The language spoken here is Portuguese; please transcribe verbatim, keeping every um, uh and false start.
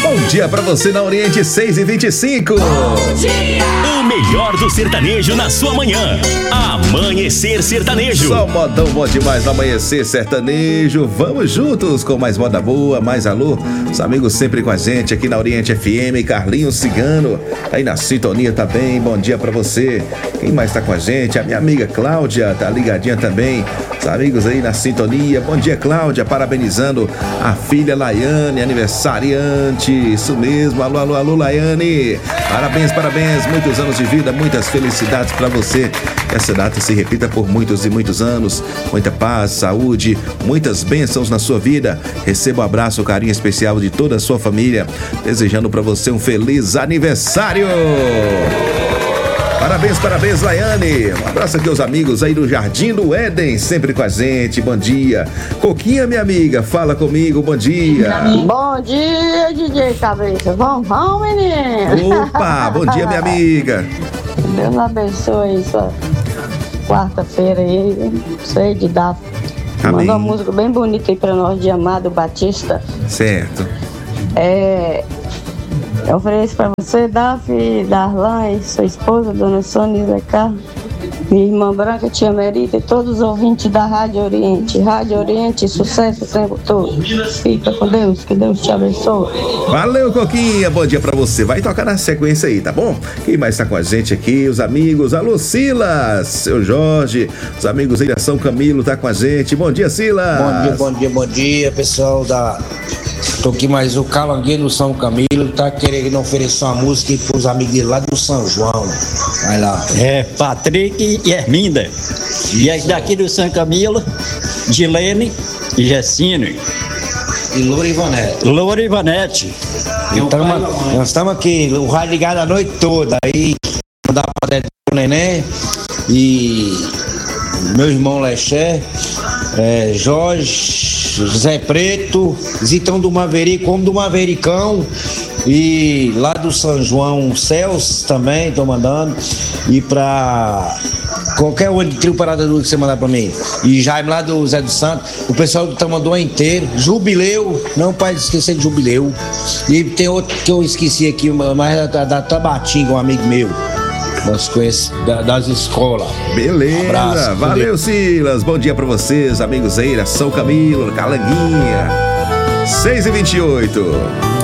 Bom dia pra você na Oriente, seis e vinte e cinco. Bom dia! O melhor do sertanejo na sua manhã. Amanhecer Sertanejo. Só modão bom demais no Amanhecer Sertanejo. Vamos juntos com mais moda boa, mais alô. Os amigos sempre com a gente aqui na Oriente F M. Carlinhos Cigano, aí na sintonia também. Bom dia pra você. Quem mais tá com a gente? A minha amiga Cláudia tá ligadinha também. Os amigos aí na sintonia. Bom dia, Cláudia. Parabenizando a filha Laiane, aniversariante. Isso mesmo. Alô, alô, alô, Laiane. Parabéns, parabéns. Muitos anos de vida, muitas felicidades pra você. Que essa data se repita por muitos e muitos anos. Muita paz, saúde, muitas bênçãos na sua vida. Receba um abraço, um carinho especial de toda a sua família. Desejando pra você um feliz aniversário. Parabéns, parabéns, Laiane. Um abraço aqui aos amigos aí do Jardim do Éden, sempre com a gente. Bom dia. Coquinha, minha amiga, fala comigo. Bom dia. Bom dia, D J Cabeça. Vamos, vamos, menino. Opa, bom dia, minha amiga. Deus abençoe sua quarta-feira aí. Sei de dar. Amém. Mandou uma música bem bonita aí pra nós de Amado Batista. Certo. É... Eu ofereço pra você, Davi, Darlan e sua esposa, Dona Sônia Zecar, minha irmã Branca, tia Merita e todos os ouvintes da Rádio Oriente. Rádio Oriente, sucesso o tempo todo. Fica com Deus, que Deus te abençoe. Valeu, Coquinha, bom dia pra você. Vai tocar na sequência aí, tá bom? Quem mais tá com a gente aqui? Os amigos, alô, Silas, seu Jorge, os amigos aí da São Camilo tá com a gente. Bom dia, Silas. Bom dia, bom dia, bom dia, pessoal da... Tô aqui mais o Calangueiro do São Camilo, tá querendo oferecer uma música aí pros amigos dele lá do São João. Vai lá. É, Patrick e Herminda. E as daqui do São Camilo, Gilene e Gessino. E Loura Ivanete. Loura Ivanete. Então, nós estamos aqui, o rádio ligado a noite toda. Aí, mandar pra dentro do neném e meu irmão Lexé, é, Jorge, José Preto, Zitão do Maverico, como do Mavericão, e lá do São João, Celso também, tô mandando, e pra qualquer um de trio Parada Dura que você mandar pra mim, e Jaime lá do Zé do Santo, o pessoal do Tamanduá inteiro, Jubileu, não pode esquecer de Jubileu, e tem outro que eu esqueci aqui, mas da, da Tabatinga, um amigo meu. Nós conhecemos da, das escolas. Beleza, um abraço, valeu, Silas. Bom dia pra vocês, amigos aí da São Camilo, Calanguinha. seis e vinte e oito.